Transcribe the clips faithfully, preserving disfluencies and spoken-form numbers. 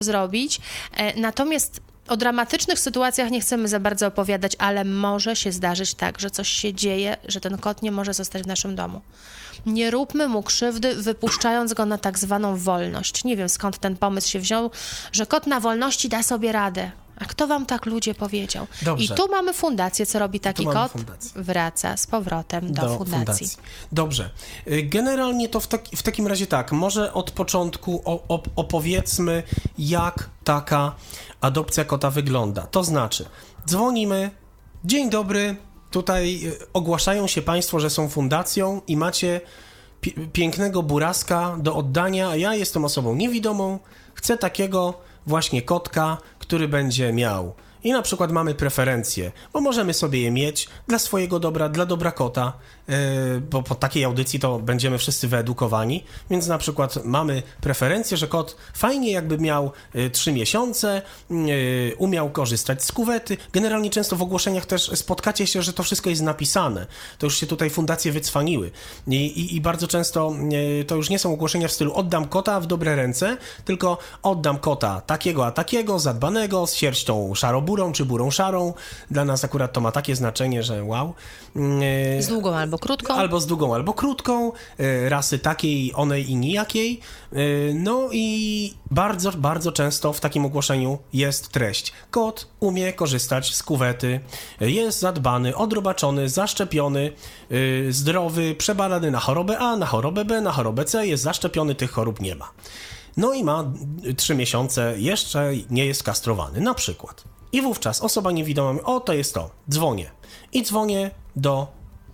zrobić. Natomiast o dramatycznych sytuacjach nie chcemy za bardzo opowiadać, ale może się zdarzyć tak, że coś się dzieje, że ten kot nie może zostać w naszym domu. Nie róbmy mu krzywdy, wypuszczając go na tak zwaną wolność. Nie wiem, skąd ten pomysł się wziął, że kot na wolności da sobie radę. A kto wam tak, ludzie, powiedział? Dobrze. I tu mamy fundację, co robi taki kot? Fundację. Wraca z powrotem do, do fundacji. fundacji. Dobrze. Generalnie to w, taki, w takim razie tak, może od początku op- opowiedzmy, jak taka adopcja kota wygląda. To znaczy, dzwonimy, dzień dobry, tutaj ogłaszają się państwo, że są fundacją i macie pi- pięknego buraska do oddania, a ja jestem osobą niewidomą, chcę takiego właśnie kotka, który będzie miał. I na przykład mamy preferencje, bo możemy sobie je mieć dla swojego dobra, dla dobra kota, yy, bo po takiej audycji to będziemy wszyscy wyedukowani, więc na przykład mamy preferencję, że kot fajnie jakby miał trzy yy, miesiące, yy, umiał korzystać z kuwety. Generalnie często w ogłoszeniach też spotkacie się, że to wszystko jest napisane. To już się tutaj fundacje wycwaniły. I, i, i bardzo często yy, to już nie są ogłoszenia w stylu oddam kota w dobre ręce, tylko oddam kota takiego a takiego, zadbanego, z sierścią szarobą, burą czy burą szarą. Dla nas akurat to ma takie znaczenie, że wow. Z długą albo krótką. Albo z długą albo krótką. Rasy takiej, onej i nijakiej. No i bardzo, bardzo często w takim ogłoszeniu jest treść. Kot umie korzystać z kuwety, jest zadbany, odrobaczony, zaszczepiony, zdrowy, przebadany na chorobę A, na chorobę B, na chorobę C, jest zaszczepiony, tych chorób nie ma. No i ma trzy miesiące, jeszcze nie jest kastrowany, na przykład. I wówczas osoba niewidoma mówi, o to jest to, dzwonię. I dzwonię do,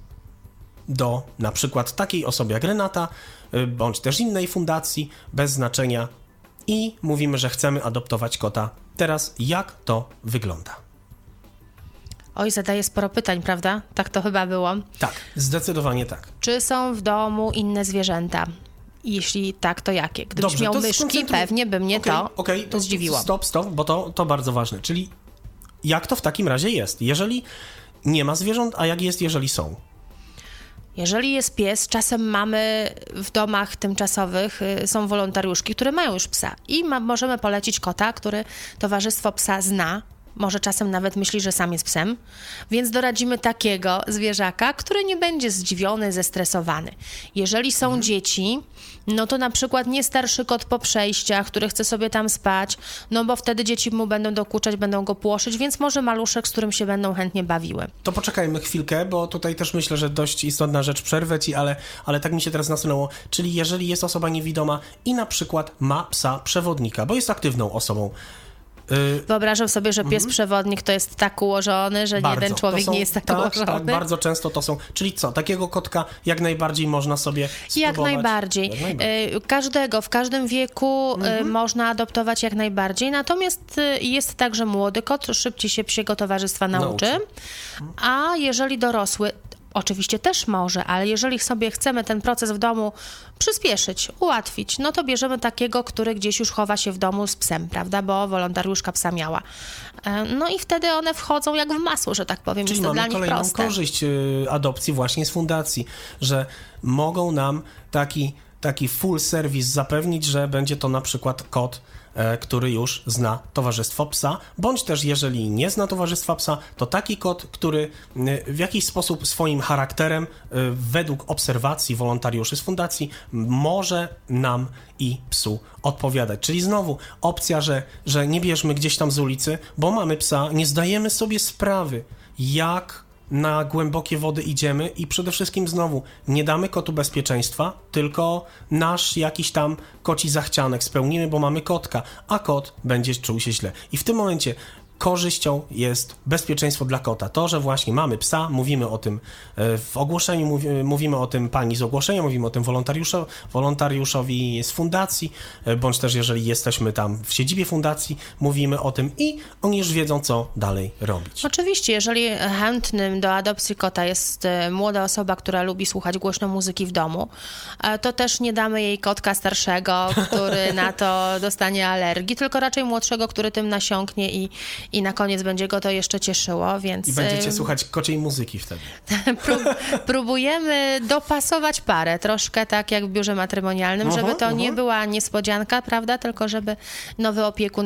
do na przykład takiej osoby jak Renata, bądź też innej fundacji, bez znaczenia. I mówimy, że chcemy adoptować kota. Teraz jak to wygląda? Oj, zadaję sporo pytań, prawda? Tak to chyba było. Tak, zdecydowanie tak. Czy są w domu inne zwierzęta? Jeśli tak, to jakie? Gdybyś Dobrze, miał to myszki, skoncentruj- pewnie by mnie okay, to okay, to zdziwiło. Stop, stop, bo to, to bardzo ważne. Czyli jak to w takim razie jest? Jeżeli nie ma zwierząt, a jak jest, jeżeli są? Jeżeli jest pies, czasem mamy w domach tymczasowych, y, są wolontariuszki, które mają już psa i ma, możemy polecić kota, który towarzystwo psa zna, może czasem nawet myśli, że sam jest psem, więc doradzimy takiego zwierzaka, który nie będzie zdziwiony, zestresowany. Jeżeli są mhm. dzieci, no to na przykład nie starszy kot po przejściach, który chce sobie tam spać, no bo wtedy dzieci mu będą dokuczać, będą go płoszyć, więc może maluszek, z którym się będą chętnie bawiły. To poczekajmy chwilkę, bo tutaj też myślę, że dość istotna rzecz, przerwę ci, ale, ale tak mi się teraz nasunęło. Czyli jeżeli jest osoba niewidoma i na przykład ma psa przewodnika, bo jest aktywną osobą, Wyobrażam sobie, że pies mm-hmm. przewodnik to jest tak ułożony, że bardzo. jeden człowiek są, nie jest tak, tak ułożony. Tak, bardzo często to są. Czyli co, takiego kotka jak najbardziej można sobie spróbować? Jak najbardziej. Jak najbardziej. Każdego, w każdym wieku mm-hmm. można adoptować jak najbardziej. Natomiast jest tak, że młody kot szybciej się psiego towarzystwa nauczy, nauczy. A jeżeli dorosły, oczywiście też może, ale jeżeli sobie chcemy ten proces w domu przyspieszyć, ułatwić, no to bierzemy takiego, który gdzieś już chowa się w domu z psem, prawda, bo wolontariuszka psa miała. No i wtedy one wchodzą jak w masło, że tak powiem. Czyli jest to mamy dla nich kolejną proste. korzyść adopcji właśnie z fundacji, że mogą nam taki, taki full service zapewnić, że będzie to na przykład kot, który już zna towarzystwo psa, bądź też jeżeli nie zna towarzystwa psa, to taki kot, który w jakiś sposób swoim charakterem, według obserwacji wolontariuszy z fundacji, może nam i psu odpowiadać. Czyli znowu opcja, że, że nie bierzmy gdzieś tam z ulicy, bo mamy psa, nie zdajemy sobie sprawy, jak na głębokie wody idziemy i przede wszystkim znowu nie damy kotu bezpieczeństwa, tylko nasz jakiś tam koci zachcianek spełnimy, bo mamy kotka, a kot będzie czuł się źle. I w tym momencie korzyścią jest bezpieczeństwo dla kota. To, że właśnie mamy psa, mówimy o tym w ogłoszeniu, mówimy, mówimy o tym pani z ogłoszenia, mówimy o tym wolontariuszowi, wolontariuszowi z fundacji, bądź też jeżeli jesteśmy tam w siedzibie fundacji, mówimy o tym i oni już wiedzą, co dalej robić. Oczywiście, jeżeli chętnym do adopcji kota jest młoda osoba, która lubi słuchać głośno muzyki w domu, to też nie damy jej kotka starszego, który na to dostanie alergii, tylko raczej młodszego, który tym nasiąknie i i na koniec będzie go to jeszcze cieszyło, więc... I będziecie słuchać kociej muzyki wtedy. Prób, próbujemy dopasować parę, troszkę tak jak w biurze matrymonialnym, Aha, żeby to aha. nie była niespodzianka, prawda, tylko żeby nowy opiekun